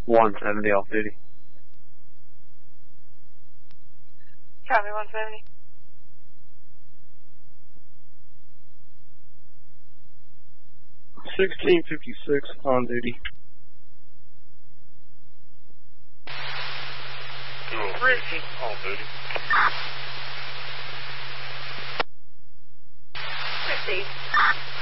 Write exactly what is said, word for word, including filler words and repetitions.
one seventy off duty. Copy, one seventy. sixteen fifty-six on duty. Richie on duty. Richie.